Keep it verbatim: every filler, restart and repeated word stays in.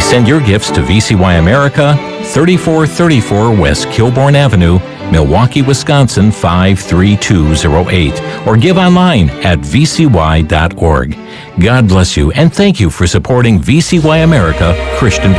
may send your gifts to V C Y America, thirty-four thirty-four West Kilbourne Avenue, Milwaukee, Wisconsin five three two zero eight, or give online at v c y dot org. God bless you, and thank you for supporting V C Y America Christian